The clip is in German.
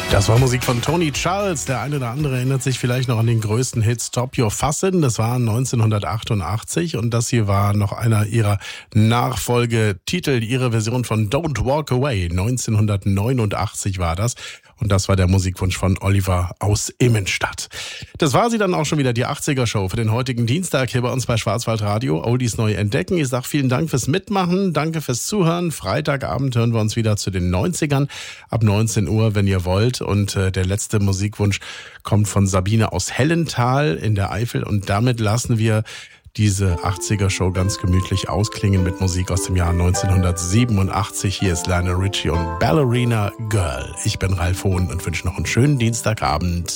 Das war Musik von Tony Charles. Der eine oder andere erinnert sich vielleicht noch an den größten Hit Stop Your Fussin'. Das war 1988 und das hier war noch einer ihrer Nachfolgetitel, ihre Version von Don't Walk Away. 1989 war das. Und das war der Musikwunsch von Oliver aus Immenstadt. Das war sie dann auch schon wieder, die 80er-Show für den heutigen Dienstag hier bei uns bei Schwarzwaldradio. Oldies neu entdecken. Ich sage vielen Dank fürs Mitmachen, danke fürs Zuhören. Freitagabend hören wir uns wieder zu den 90ern ab 19 Uhr, wenn ihr wollt. Und der letzte Musikwunsch kommt von Sabine aus Hellenthal in der Eifel. Und damit lassen wir diese 80er-Show ganz gemütlich ausklingen mit Musik aus dem Jahr 1987. Hier ist Lionel Richie und Ballerina Girl. Ich bin Ralf Hohn und wünsche noch einen schönen Dienstagabend.